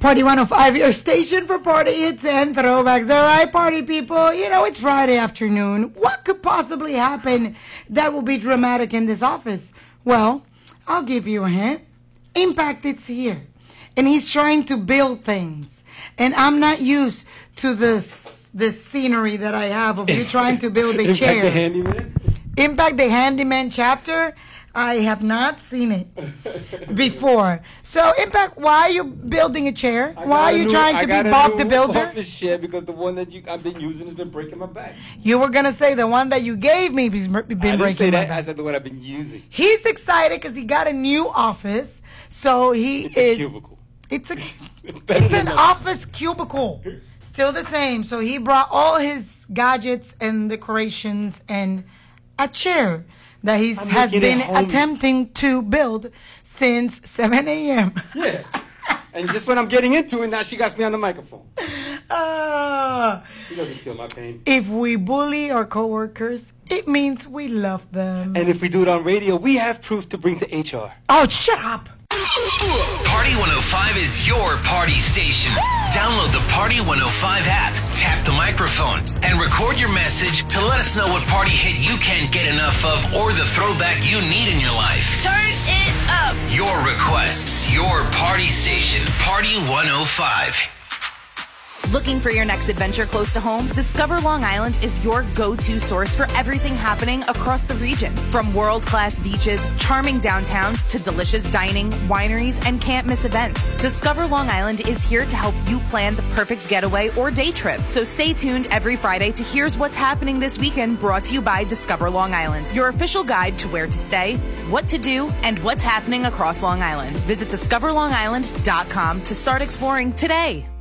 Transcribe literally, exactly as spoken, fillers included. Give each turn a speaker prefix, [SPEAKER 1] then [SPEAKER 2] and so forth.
[SPEAKER 1] Party one oh five, your station for party hits and throwbacks. All right, party people, you know, it's Friday afternoon. What could possibly happen that will be dramatic in this office? Well, I'll give you a hint. Impact, it's here. And he's trying to build things. And I'm not used to this, this scenery that I have of you trying to build a
[SPEAKER 2] Impact
[SPEAKER 1] chair.
[SPEAKER 2] the Handyman?
[SPEAKER 1] Impact the Handyman chapter? I have not seen it before. So, Impact, why are you building a chair?
[SPEAKER 2] I
[SPEAKER 1] Why
[SPEAKER 2] got
[SPEAKER 1] are
[SPEAKER 2] a
[SPEAKER 1] you
[SPEAKER 2] new-
[SPEAKER 1] trying
[SPEAKER 2] I
[SPEAKER 1] to be
[SPEAKER 2] got a
[SPEAKER 1] Bob
[SPEAKER 2] new
[SPEAKER 1] the Builder?
[SPEAKER 2] office chair because the one that you, I've been using has been breaking my back.
[SPEAKER 1] You were going to say the one that you gave me has been
[SPEAKER 2] I
[SPEAKER 1] breaking
[SPEAKER 2] didn't say
[SPEAKER 1] my
[SPEAKER 2] that. I
[SPEAKER 1] back.
[SPEAKER 2] said the one I've been using.
[SPEAKER 1] He's excited because he got a new office. So, he
[SPEAKER 2] It's
[SPEAKER 1] is...
[SPEAKER 2] a cubicle.
[SPEAKER 1] It's a
[SPEAKER 2] Better
[SPEAKER 1] it's
[SPEAKER 2] than
[SPEAKER 1] an
[SPEAKER 2] nothing.
[SPEAKER 1] office cubicle. Still the same. So he brought all his gadgets and decorations and a chair that he
[SPEAKER 2] I'm
[SPEAKER 1] has
[SPEAKER 2] making it
[SPEAKER 1] been
[SPEAKER 2] homey.
[SPEAKER 1] attempting to build since seven a.m.
[SPEAKER 2] Yeah. And just when I'm getting into it, now she got me on the microphone.
[SPEAKER 1] Ah,
[SPEAKER 2] She doesn't feel my pain.
[SPEAKER 1] if we bully our coworkers, it means we love them.
[SPEAKER 2] And if we do it on radio, we have proof to bring to H R.
[SPEAKER 1] Oh, shut up.
[SPEAKER 3] Party one oh five is your party station. Download the Party one oh five app, tap the microphone, and record your message to let us know what party hit you can't get enough of or the throwback you need in your life.
[SPEAKER 4] Turn it up.
[SPEAKER 3] Your requests, your party station, Party one oh five.
[SPEAKER 4] Looking for your next adventure close to home? Discover Long Island is your go-to source for everything happening across the region. From world-class beaches, charming downtowns, to delicious dining, wineries, and can't-miss events. Discover Long Island is here to help you plan the perfect getaway or day trip. So stay tuned every Friday to Here's What's Happening This Weekend, brought to you by Discover Long Island, your official guide to where to stay, what to do, and what's happening across Long Island. Visit discover long island dot com to start exploring today.